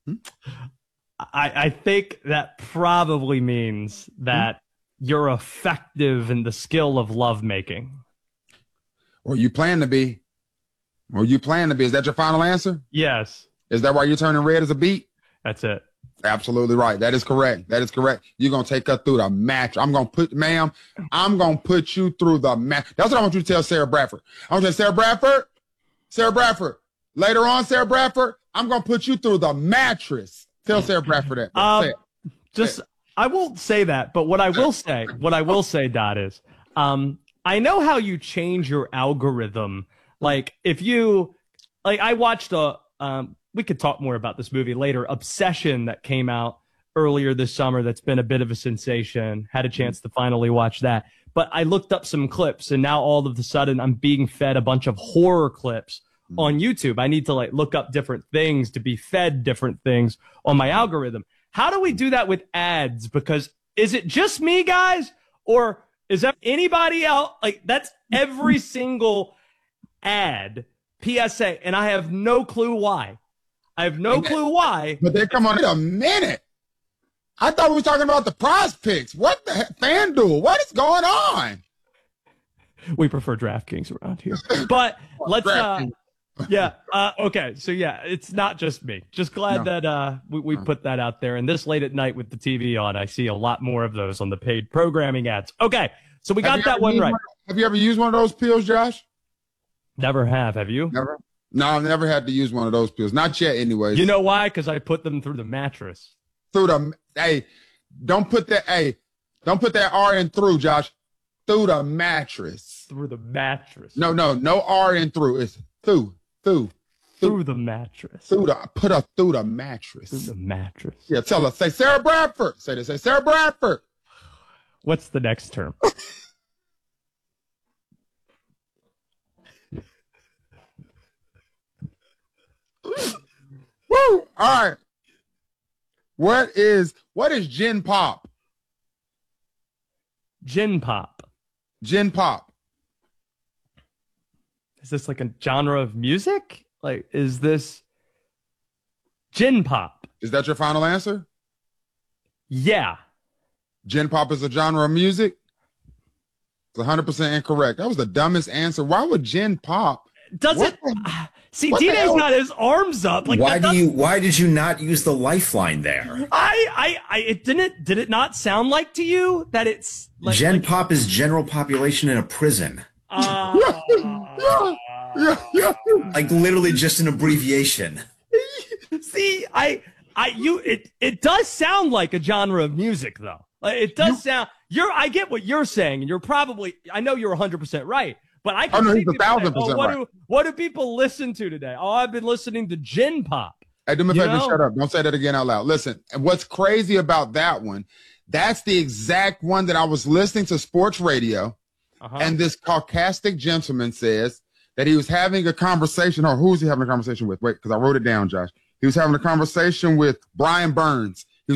I think that probably means that you're effective in the skill of lovemaking. Or you plan to be. Or you plan to be. Is that your final answer? Yes. Is that why you're turning red as a beet? That's it. Absolutely right. That is correct. That is correct. You're going to take her through the match. I'm going to put you through the match. That's what I want you to tell Sarah Bradford. I want you to say, Sarah Bradford, later on, Sarah Bradford, I'm going to put you through the mattress. Tell Sarah Bradford that. I won't say that, but what I will say, Dot, is, I know how you change your algorithm. Like I watched we could talk more about this movie later, Obsession, that came out earlier this summer. That's been a bit of a sensation. Had a chance to finally watch that. But I looked up some clips, and now all of a sudden I'm being fed a bunch of horror clips on YouTube. I need to look up different things to be fed different things on my algorithm. How do we do that with ads? Because is it just me, guys? Or is that anybody else? That's every single ad, PSA, and I have no clue why. But they come on in a minute. I thought we were talking about the prize picks. What the heck? FanDuel, what is going on? We prefer DraftKings around here. But let's okay. So it's not just me. Just glad that we put that out there. And this late at night with the TV on, I see a lot more of those on the paid programming ads. Okay. So we got that one right. Have you ever used one of those pills, Josh? Never have. Have you? Never. No, I've never had to use one of those pills. Not yet, anyways. You know why? Because I put them through the mattress. Don't put that R in through, Josh. Through the mattress. Through the mattress. No R in through. It's through the mattress. Put her through the mattress. Through the mattress. Yeah, tell her. Say Sarah Bradford. Say Sarah Bradford. What's the next term? Woo! All right. What is Gin Pop? Gin Pop. Gin Pop. Is this like a genre of music? Is this Gin Pop? Is that your final answer? Yeah. Gin Pop is a genre of music? It's 100% incorrect. That was the dumbest answer. Why would Gin Pop? See, D-Day's got his arms up. Why did you not use the lifeline there? Did it not sound like to you that it's Gen Pop is general population in a prison. Literally just an abbreviation. See, it does sound like a genre of music though. It does sound, I get what you're saying, and I know you're 100% right. But I can he's 1,000% right. What do people listen to today? Oh, I've been listening to Gin Pop. Hey, do me a favor, shut up. Don't say that again out loud. Listen, what's crazy about that one, that's the exact one that I was listening to sports radio, and this Caucasic gentleman says that he was having a conversation, or who was he having a conversation with? Wait, because I wrote it down, Josh. He was having a conversation with Brian Burns. And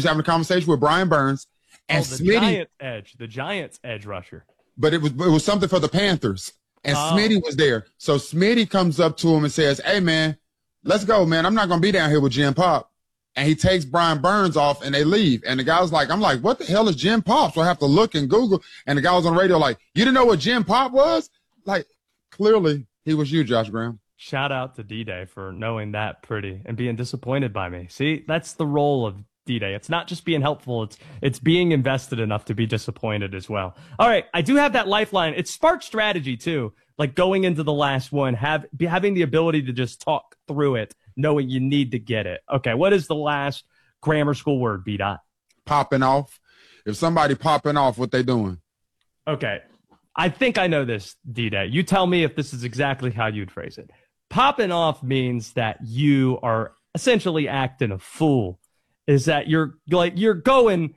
the Giants edge rusher. But it was something for the Panthers. And Smitty was there. So Smitty comes up to him and says, hey, man, let's go, man. I'm not going to be down here with Gin Pop. And he takes Brian Burns off, and they leave. And the guy was like, I'm like, what the hell is Gin Pop? So I have to look and Google. And the guy was on the radio like, you didn't know what Gin Pop was? Clearly, he was you, Josh Graham. Shout out to D-Day for knowing that pretty and being disappointed by me. See, that's the role of D-Day. It's not just being helpful. It's being invested enough to be disappointed as well. All right. I do have that lifeline. It's smart strategy too. Going into the last one, having the ability to just talk through it, knowing you need to get it. Okay. What is the last grammar school word, B-Dot? Popping off. If somebody popping off, what they doing? Okay. I think I know this, D-Day. You tell me if this is exactly how you'd phrase it. Popping off means that you are essentially acting a fool. Is that you're going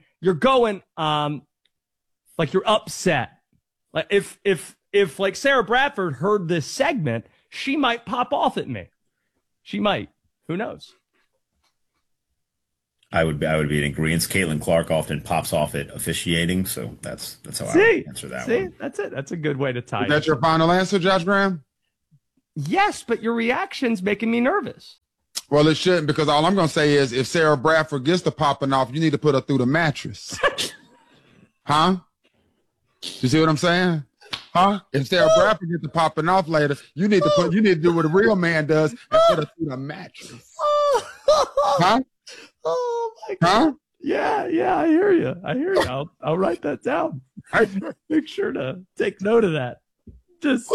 you're upset. If Sarah Bradford heard this segment, she might pop off at me. She might. Who knows? I would be in agreement. Caitlin Clark often pops off at officiating, so that's how I would answer that one. That's it. That's a good way to tie it. Is that your final answer, Josh Graham? Yes, but your reaction's making me nervous. Well, it shouldn't, because all I'm going to say is if Sarah Bradford gets to popping off, you need to put her through the mattress. Huh? You see what I'm saying? Huh? If Sarah Bradford gets to popping off later, you need to do what a real man does and put her through the mattress. Huh? Oh my God. Huh? Yeah, I hear you. I'll write that down. Make sure to take note of that. Just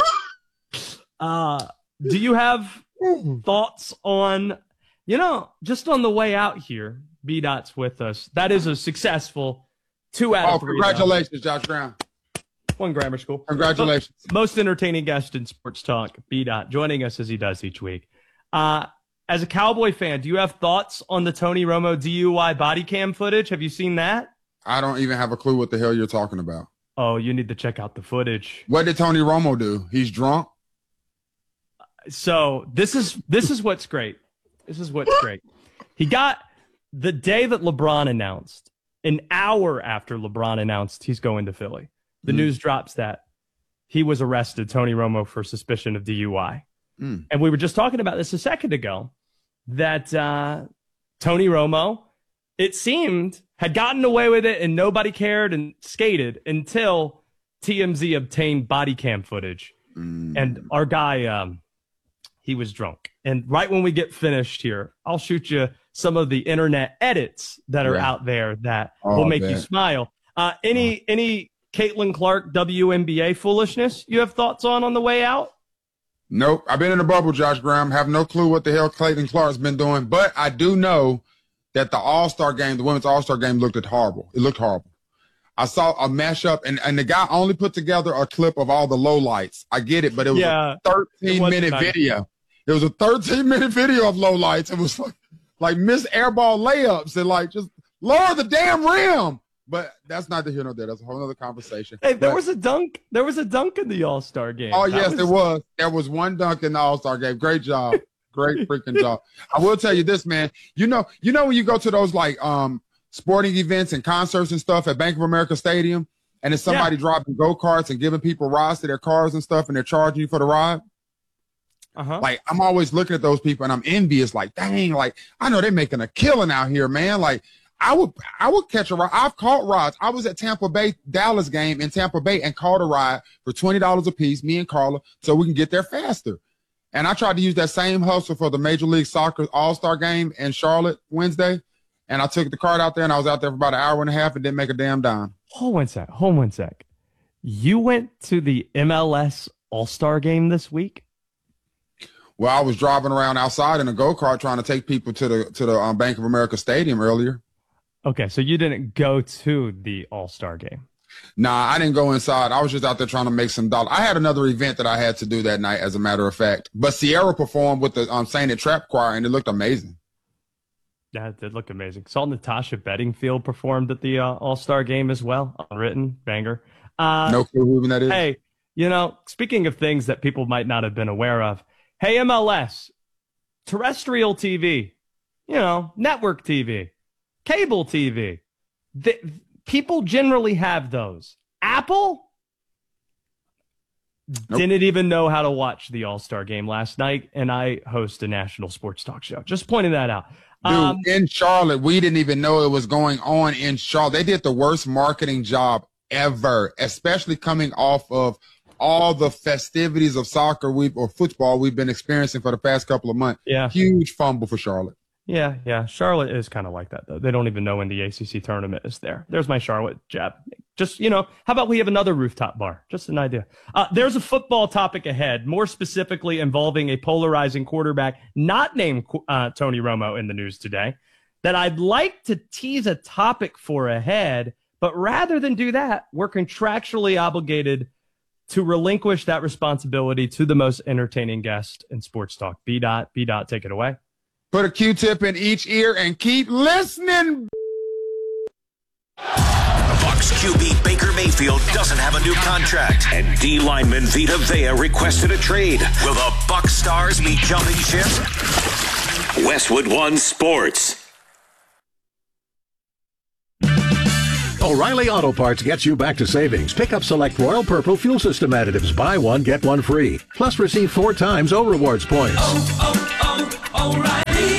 do you have thoughts on, just on the way out here, B-Dot's with us. That is a successful 2 out of 3. Congratulations, Josh Brown. One grammar school. Congratulations. Most entertaining guest in sports talk, B-Dot, joining us as he does each week. As a Cowboy fan, do you have thoughts on the Tony Romo DUI body cam footage? Have you seen that? I don't even have a clue what the hell you're talking about. Oh, you need to check out the footage. What did Tony Romo do? He's drunk? So this is what's great. This is what's great. He got the day that LeBron announced, an hour after LeBron announced he's going to Philly. The news drops that he was arrested, Tony Romo, for suspicion of DUI. And we were just talking about this a second ago, that Tony Romo, it seemed, had gotten away with it and nobody cared and skated until TMZ obtained body cam footage. And our guy, he was drunk. And right when we get finished here, I'll shoot you some of the internet edits that are out there that will make you smile. Any Caitlin Clark WNBA foolishness you have thoughts on the way out? Nope. I've been in the bubble, Josh Graham. Have no clue what the hell Clayton Clark's been doing, but I do know that the All-Star game, the women's All-Star game, looked horrible. It looked horrible. I saw a mashup, and the guy only put together a clip of all the lowlights. I get it, but it was a 13-minute video. It was a 13-minute video of lowlights. It was like missed airball layups and just lower the damn rim. But that's not the here nor there. That's a whole other conversation. Hey, there was a dunk. There was a dunk in the All-Star game. Oh, yes, there was. There was one dunk in the All-Star game. Great job. Great freaking job. I will tell you this, man. You know when you go to those sporting events and concerts and stuff at Bank of America Stadium, and it's somebody dropping go-karts and giving people rides to their cars and stuff, and they're charging you for the ride? Like, I'm always looking at those people and I'm envious, dang, I know they're making a killing out here, man. I would catch a ride. I've caught rides. I was at Tampa Bay, Dallas game in Tampa Bay and caught a ride for $20 a piece, me and Carla, so we can get there faster. And I tried to use that same hustle for the Major League Soccer All-Star game in Charlotte Wednesday. And I took the card out there and I was out there for about an hour and a half and didn't make a damn dime. Hold one sec. You went to the MLS All-Star game this week? Well, I was driving around outside in a go-kart trying to take people to the Bank of America Stadium earlier. Okay, so you didn't go to the All-Star game? Nah, I didn't go inside. I was just out there trying to make some dollars. I had another event that I had to do that night, as a matter of fact. But Sierra performed with the Saint It Trap Choir, and it looked amazing. Yeah, it did look amazing. Saw Natasha Bedingfield performed at the All-Star game as well. Unwritten, banger. No clue who even that is. Hey, speaking of things that people might not have been aware of, hey, MLS, terrestrial TV, network TV, cable TV. People generally have those. Apple didn't even know how to watch the All-Star game last night, and I host a national sports talk show. Just pointing that out. Dude, in Charlotte, we didn't even know it was going on in Charlotte. They did the worst marketing job ever, especially coming off of all the festivities of soccer or football we've been experiencing for the past couple of months. Yeah. Huge fumble for Charlotte. Yeah. Charlotte is kind of like that, though. They don't even know when the ACC tournament is there. There's my Charlotte jab. Just, how about we have another rooftop bar? Just an idea. There's a football topic ahead, more specifically involving a polarizing quarterback not named Tony Romo in the news today, that I'd like to tease a topic for ahead. But rather than do that, we're contractually obligated to relinquish that responsibility to the most entertaining guest in sports talk. B-Dot, take it away. Put a Q-tip in each ear and keep listening. The Bucs QB Baker Mayfield doesn't have a new contract, and D lineman Vita Vea requested a trade. Will the Bucs stars be jumping ship? Westwood One Sports. O'Reilly Auto Parts gets you back to savings. Pick up select Royal Purple fuel system additives. Buy one, get one free. Plus receive 4 times O Rewards points. O'Reilly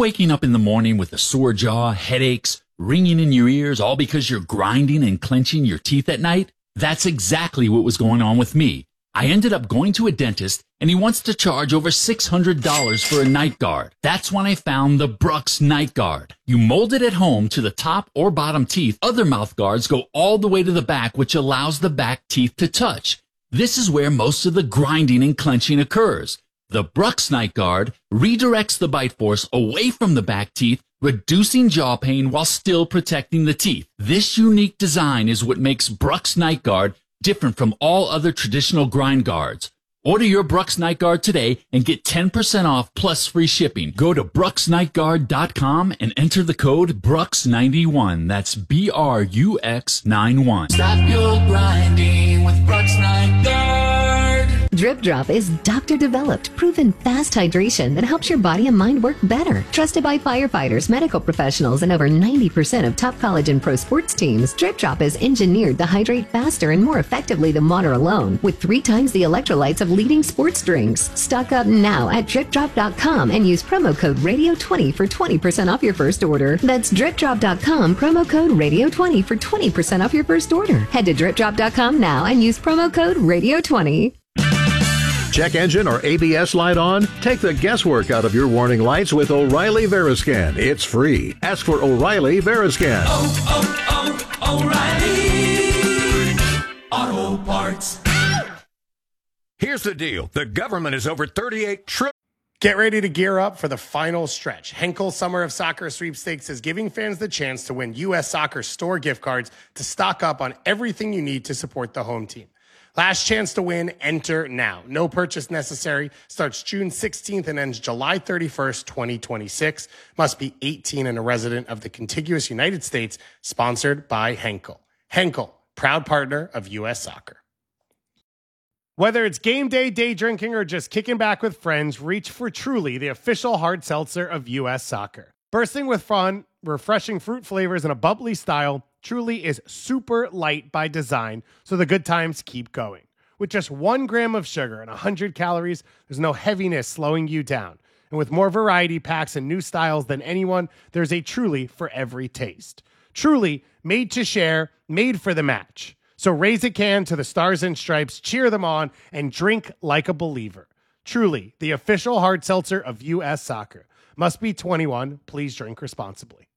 waking up in the morning with a sore jaw, headaches, ringing in your ears, all because you're grinding and clenching your teeth at night? That's exactly what was going on with me. I ended up going to a dentist, and he wants to charge over $600 for a night guard. That's when I found the Brux Night Guard. You mold it at home to the top or bottom teeth. Other mouth guards go all the way to the back, which allows the back teeth to touch. This is where most of the grinding and clenching occurs. The Brux Night Guard redirects the bite force away from the back teeth, reducing jaw pain while still protecting the teeth. This unique design is what makes Brux Night Guard different from all other traditional grind guards. Order your Brux Night Guard today and get 10% off plus free shipping. Go to BruxNightGuard.com and enter the code BRUX91. That's BRUX91. Stop your grinding with Brux Night Guard. Drip Drop is doctor-developed, proven fast hydration that helps your body and mind work better. Trusted by firefighters, medical professionals, and over 90% of top college and pro sports teams, Drip Drop is engineered to hydrate faster and more effectively than water alone, with 3 times the electrolytes of leading sports drinks. Stock up now at DripDrop.com and use promo code Radio20 for 20% off your first order. That's DripDrop.com, promo code Radio20 for 20% off your first order. Head to DripDrop.com now and use promo code Radio20. Check engine or ABS light on? Take the guesswork out of your warning lights with O'Reilly Veriscan. It's free. Ask for O'Reilly Veriscan. O'Reilly Auto Parts. Here's the deal. The government is over $38 trillion. Get ready to gear up for the final stretch. Henkel Summer of Soccer Sweepstakes is giving fans the chance to win U.S. Soccer store gift cards to stock up on everything you need to support the home team. Last chance to win, enter now. No purchase necessary. Starts June 16th and ends July 31st, 2026. Must be 18 and a resident of the contiguous United States. Sponsored by Henkel. Henkel, proud partner of U.S. Soccer. Whether it's game day, day drinking, or just kicking back with friends, reach for Truly, the official hard seltzer of U.S. Soccer. Bursting with fun, refreshing fruit flavors, and a bubbly style, Truly is super light by design, so the good times keep going. With just 1 gram of sugar and 100 calories, there's no heaviness slowing you down. And with more variety packs and new styles than anyone, there's a Truly for every taste. Truly, made to share, made for the match. So raise a can to the Stars and Stripes, cheer them on, and drink like a believer. Truly, the official hard seltzer of U.S. Soccer. Must be 21. Please drink responsibly.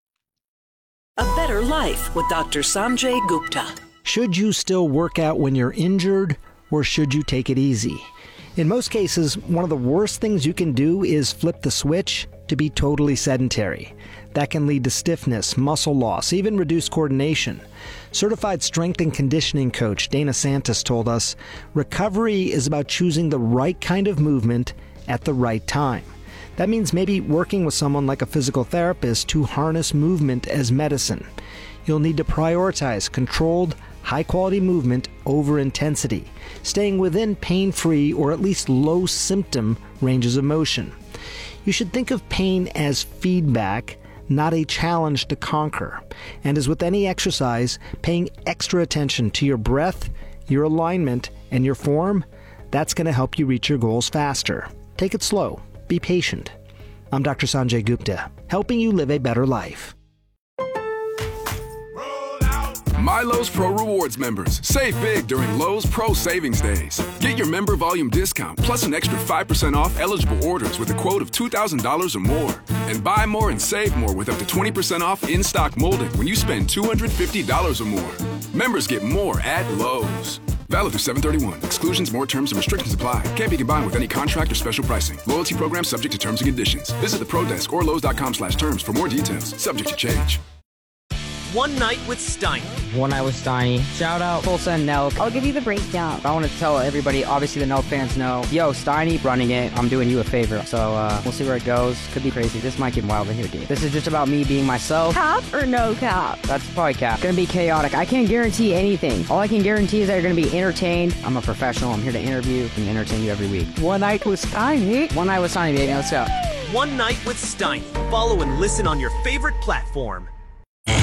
A Better Life with Dr. Sanjay Gupta. Should you still work out when you're injured, or should you take it easy? In most cases, one of the worst things you can do is flip the switch to be totally sedentary. That can lead to stiffness, muscle loss, even reduced coordination. Certified strength and conditioning coach Dana Santos told us, recovery is about choosing the right kind of movement at the right time. That means maybe working with someone like a physical therapist to harness movement as medicine. You'll need to prioritize controlled, high-quality movement over intensity, staying within pain-free or at least low-symptom ranges of motion. You should think of pain as feedback, not a challenge to conquer. And as with any exercise, paying extra attention to your breath, your alignment, and your form, that's going to help you reach your goals faster. Take it slow. Be patient. I'm Dr. Sanjay Gupta, helping you live a better life. My Lowe's Pro Rewards members, save big during Lowe's Pro Savings Days. Get your member volume discount plus an extra 5% off eligible orders with a quote of $2,000 or more. And buy more and save more with up to 20% off in-stock molding when you spend $250 or more. Members get more at Lowe's. Valid through 7/31. Exclusions, more terms, and restrictions apply. Can't be combined with any contract or special pricing. Loyalty program subject to terms and conditions. Visit the Pro Desk or Lowe's.com/terms for more details. Subject to change. One Night with Steiny. One Night with Steiny. Shout out Full Send Nelk. I'll give you the breakdown. I want to tell everybody, obviously the Nelk fans know, yo, Steiny running it. I'm doing you a favor. So we'll see where it goes. Could be crazy. This might get wild in here, dude. This is just about me being myself. Cap or no cap? That's probably cap. Gonna be chaotic. I can't guarantee anything. All I can guarantee is that you're gonna be entertained. I'm a professional. I'm here to interview and entertain you every week. One Night with Steiny. One Night with Steiny, baby. Let's go. One Night with Steiny. Follow and listen on your favorite platform.